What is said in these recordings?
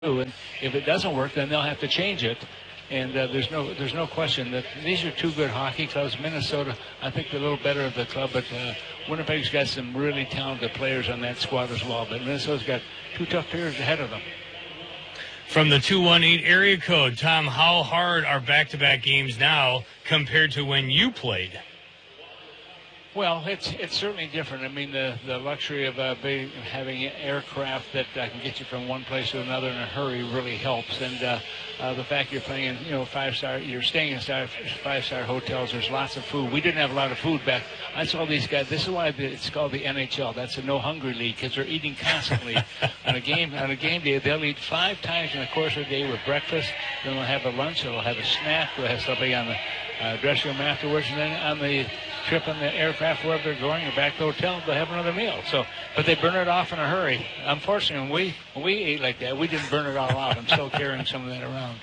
And if it doesn't work, then they'll have to change it. And there's no question that these are two good hockey clubs. Minnesota, I think, they're a little better of the club, but Winnipeg's got some really talented players on that squad as well. But Minnesota's got two tough players ahead of them. From the 218 area code, Tom, how hard are back-to-back games now compared to when you played? Well, it's certainly different. I mean, the luxury of having aircraft that can get you from one place to another in a hurry really helps. And the fact you're playing in, you're staying in five-star hotels. There's lots of food. We didn't have a lot of food back. I saw these guys. This is why it's called the NHL. That's a no hungry league because they're eating constantly. On a game day, they'll eat 5 times in the course of the day with breakfast. Then they'll have a lunch. They'll have a snack. They'll have something on the dressing room afterwards, and then on the trip on the aircraft wherever they're going or back to the hotel, they'll have another meal. So, but they burn it off in a hurry. Unfortunately, when we ate like that, we didn't burn it all out. I'm still carrying some of that around.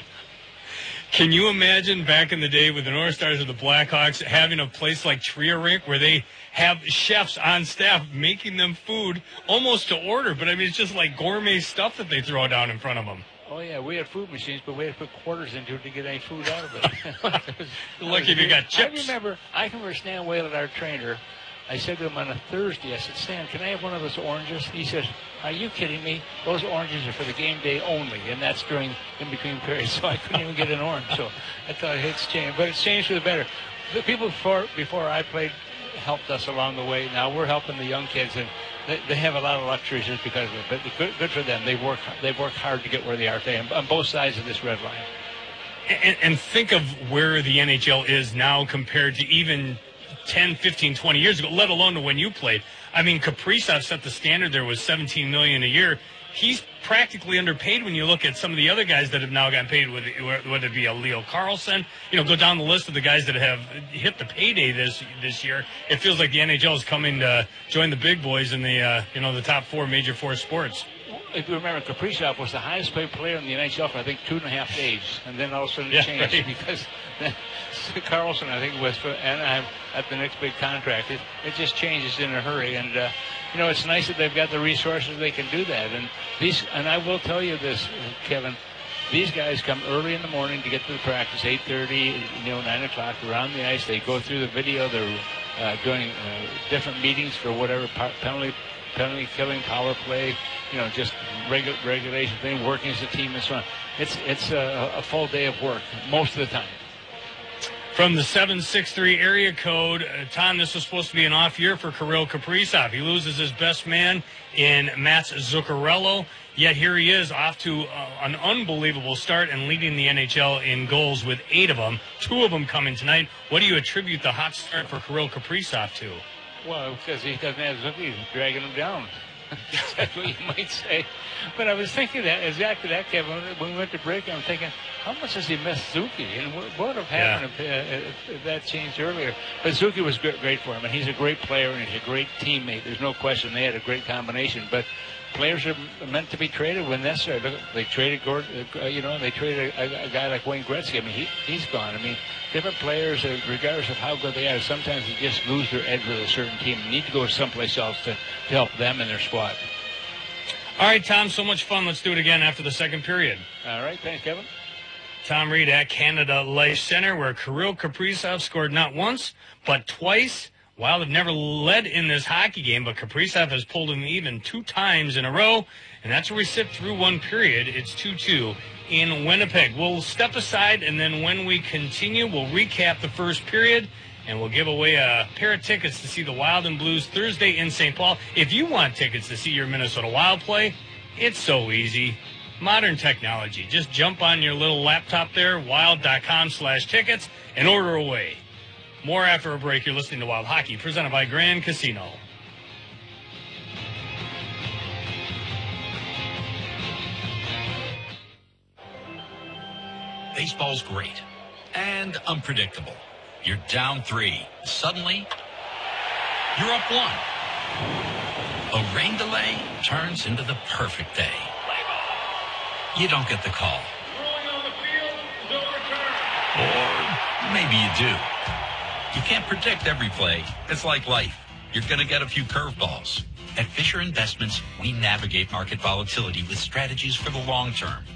Can you imagine back in the day with the North Stars or the Blackhawks having a place like Tria Rink where they have chefs on staff making them food almost to order? But I mean, it's just like gourmet stuff that they throw down in front of them. Oh, yeah, we had food machines, but we had to put quarters into it to get any food out of it. Lucky if you got chips. I remember Stan Whalen, our trainer. I said to him on a Thursday, I said, Stan, can I have one of those oranges? He said, are you kidding me? Those oranges are for the game day only, and that's during in-between periods, so I couldn't even get an orange. So I thought it's changed, but it's changed for the better. The people before I played helped us along the way. Now we're helping the young kids, and they have a lot of luxuries just because of it. But good for them. They've worked hard to get where they are today on both sides of this red line. And think of where the NHL is now compared to even 10, 15, 20 years ago, let alone to when you played. I mean, Kaprizov set the standard there was $17 million a year. He's practically underpaid when you look at some of the other guys that have now gotten paid, whether it be a Leo Carlson. Go down the list of the guys that have hit the payday this year. It feels like the NHL is coming to join the big boys in the top major four sports. If you remember, Kaprizov was the highest paid player in the NHL for, I think, 2.5 days. And then all of a sudden it changed right. Because Carlson, I think, was for Anaheim at the next big contract. It just changes in a hurry. And, it's nice that they've got the resources they can do that. And I will tell you this, Kevin, these guys come early in the morning to get to the practice, 8:30, 9 o'clock. They're on the ice. They go through the video. They're doing different meetings for whatever penalty killing, power play, just regulation thing, working as a team and so on. It's a full day of work most of the time. From the 763 area code, Tom, this was supposed to be an off year for Kirill Kaprizov. He loses his best man in Mats Zuccarello, yet here he is off to an unbelievable start and leading the NHL in goals with 8 of them, 2 of them coming tonight. What do you attribute the hot start for Kirill Kaprizov to? Well, because he doesn't have Zucchi dragging him down. That's what you might say. But I was thinking exactly that, Kevin. When we went to break, I'm thinking, how much does he miss Zucchi? And what would have happened if that changed earlier? But Zucchi was great for him, and he's a great player, and he's a great teammate. There's no question they had a great combination. But players are meant to be traded when necessary. They traded Gordon, they traded a guy like Wayne Gretzky. I mean, he's gone. I mean, different players, regardless of how good they are, sometimes they just lose their edge with a certain team. They need to go someplace else to help them and their squad. All right, Tom, so much fun. Let's do it again after the second period. All right, thanks, Kevin. Tom Reed at Canada Life Center, where Kirill Kaprizov scored not once, but twice. Wild have never led in this hockey game, but Kaprizov has pulled him even 2 times in a row, and that's where we sit through one period. It's 2-2 in Winnipeg. We'll step aside, and then when we continue, we'll recap the first period, and we'll give away a pair of tickets to see the Wild and Blues Thursday in St. Paul. If you want tickets to see your Minnesota Wild play, it's so easy. Modern technology. Just jump on your little laptop there, wild.com/tickets, and order away. More after a break. You're listening to Wild Hockey, presented by Grand Casino. Baseball's great and unpredictable. You're down 3. Suddenly, you're up 1. A rain delay turns into the perfect day. You don't get the call. Or maybe you do. You can't predict every play. It's like life. You're going to get a few curveballs. At Fisher Investments, we navigate market volatility with strategies for the long term.